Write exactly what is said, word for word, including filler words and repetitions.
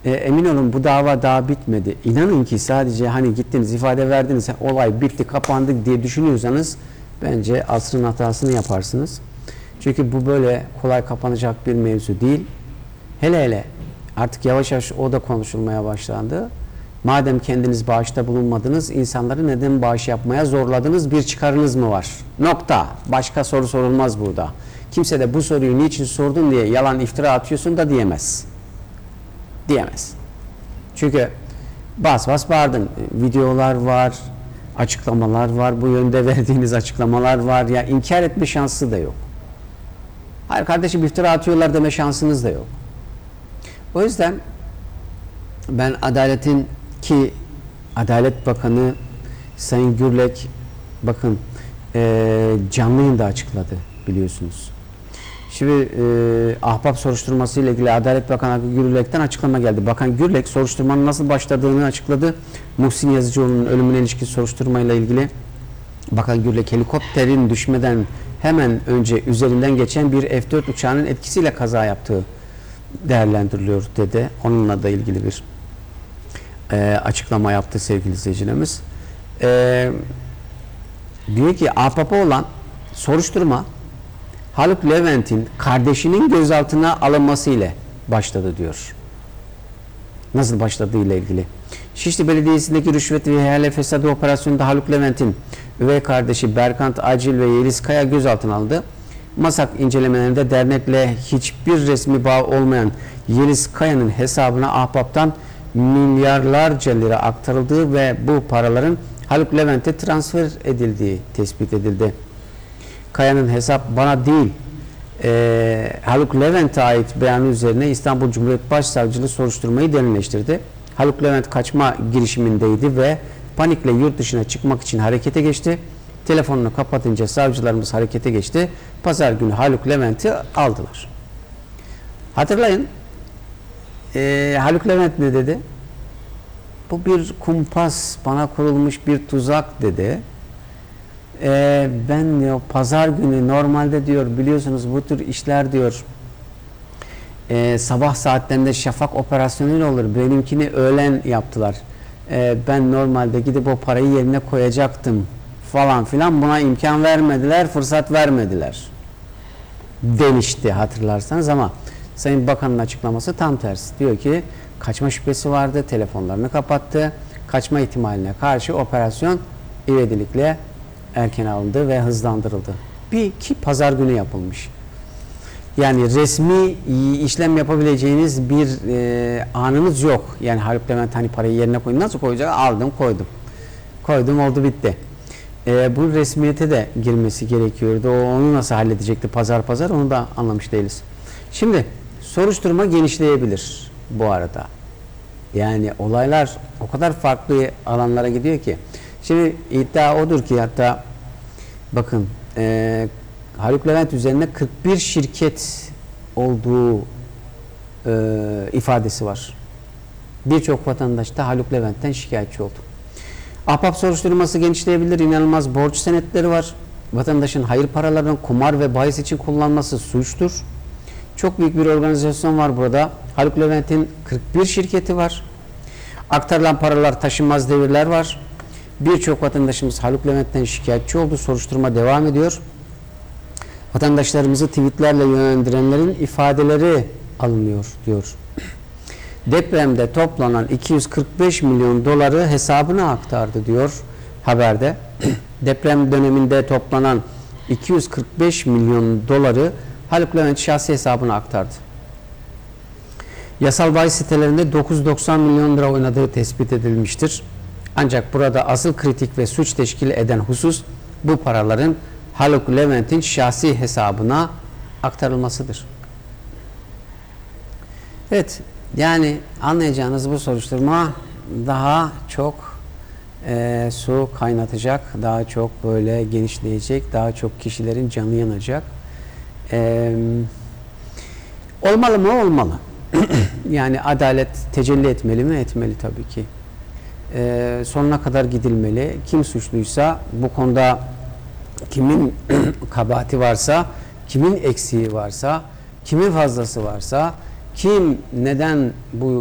E, emin olun bu dava daha bitmedi. İnanın ki sadece hani gittiniz, ifade verdiniz, olay bitti, kapandı diye düşünüyorsanız bence asrın hatasını yaparsınız. Çünkü bu böyle kolay kapanacak bir mevzu değil. Hele hele artık yavaş yavaş o da konuşulmaya başlandı. Madem kendiniz bağışta bulunmadınız, insanları neden bağış yapmaya zorladınız, bir çıkarınız mı var? Nokta. Başka soru sorulmaz burada. Kimse de bu soruyu niçin sordun diye yalan iftira atıyorsun da diyemez. Diyemez. Çünkü bas bas bağırdın. Videolar var, açıklamalar var, bu yönde verdiğiniz açıklamalar var. Ya inkar etme şansı da yok. Hayır kardeşim iftira atıyorlar deme şansınız da yok. O yüzden ben adaletin ki Adalet Bakanı Sayın Gürlek bakın e, canlı yayında açıkladı biliyorsunuz. Şimdi e, ahbap soruşturması ile ilgili Adalet Bakanı Gürlek'ten açıklama geldi. Bakan Gürlek soruşturmanın nasıl başladığını açıkladı. Muhsin Yazıcıoğlu'nun ölümüne ilişkin soruşturmayla ilgili Bakan Gürlek helikopterin düşmeden hemen önce üzerinden geçen bir F dört uçağının etkisiyle kaza yaptığı değerlendiriliyor dedi. Onunla da ilgili bir e, açıklama yaptı sevgili izleyicilerimiz. E, diyor ki ahbapa olan soruşturma Haluk Levent'in kardeşinin gözaltına alınması ile başladı diyor. Nasıl başladığı ile ilgili. Şişli Belediyesi'ndeki rüşvet ve ihale fesadı operasyonunda Haluk Levent'in üvey kardeşi Berkant Acil ve Yeliz Kaya gözaltına alındı. MASAK incelemelerinde dernekle hiçbir resmi bağ olmayan Yeliz Kaya'nın hesabına ahbaptan milyarlarca lira aktarıldığı ve bu paraların Haluk Levent'e transfer edildiği tespit edildi. Kaya'nın hesap bana değil e, Haluk Levent'e ait beyanı üzerine İstanbul Cumhuriyet Başsavcılığı soruşturmayı derinleştirdi. Haluk Levent kaçma girişimindeydi ve panikle yurt dışına çıkmak için harekete geçti. Telefonunu kapatınca savcılarımız harekete geçti. Pazar günü Haluk Levent'i aldılar. Hatırlayın e, Haluk Levent ne dedi? Bu bir kumpas, bana kurulmuş bir tuzak dedi. E, ben diyor pazar günü normalde diyor biliyorsunuz bu tür işler diyor e, sabah saatlerinde şafak operasyonuyla olur. Benimkini öğlen yaptılar. E, ben normalde gidip o parayı yerine koyacaktım falan filan, buna imkan vermediler, fırsat vermediler demişti hatırlarsanız ama Sayın Bakan'ın açıklaması tam tersi. Diyor ki kaçma şüphesi vardı, telefonlarını kapattı. Kaçma ihtimaline karşı operasyon ivedilikle erken alındı ve hızlandırıldı. Bir ki pazar günü yapılmış. Yani resmi işlem yapabileceğiniz bir e, anınız yok. Yani Haluk Levent hani parayı yerine koyun, nasıl koyacak? Aldım koydum. Koydum oldu bitti. E, bu resmiyete de girmesi gerekiyordu. O, onu nasıl halledecekti pazar pazar onu da anlamış değiliz. Şimdi soruşturma genişleyebilir bu arada. Yani olaylar o kadar farklı alanlara gidiyor ki. Şimdi iddia odur ki hatta bakın e, Haluk Levent üzerine kırk bir şirket olduğu e, ifadesi var. Birçok vatandaş da Haluk Levent'ten şikayetçi oldu. Ahbap soruşturması genişleyebilir. İnanılmaz borç senetleri var. Vatandaşın hayır paralarını kumar ve bahis için kullanması suçtur. Çok büyük bir organizasyon var burada. Haluk Levent'in kırk bir şirketi var. Aktarılan paralar taşınmaz devirler var. Birçok vatandaşımız Haluk Levent'ten şikayetçi oldu. Soruşturma devam ediyor. Vatandaşlarımızı tweetlerle yönlendirenlerin ifadeleri alınıyor diyor. Depremde toplanan iki yüz kırk beş milyon doları hesabına aktardı diyor haberde. Deprem döneminde toplanan iki yüz kırk beş milyon doları Haluk Levent şahsi hesabına aktardı. Yasal bahis sitelerinde dokuz yüz doksan milyon lira oynadığı tespit edilmiştir. Ancak burada asıl kritik ve suç teşkil eden husus bu paraların Haluk Levent'in şahsi hesabına aktarılmasıdır. Evet, yani anlayacağınız bu soruşturma daha çok e, su kaynatacak, daha çok böyle genişleyecek, daha çok kişilerin canı yanacak. E, olmalı mı? Olmalı. Yani adalet tecelli etmeli mi? Etmeli tabii ki. E, sonuna kadar gidilmeli. Kim suçluysa bu konuda kimin kabahati varsa, kimin eksiği varsa, kimin fazlası varsa, kim neden bu